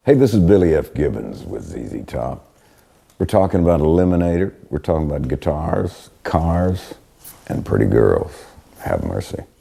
Hey, this is Billy F. Gibbons with ZZ Top. We're talking about Eliminator. We're talking about guitars, cars, and pretty girls. Have mercy.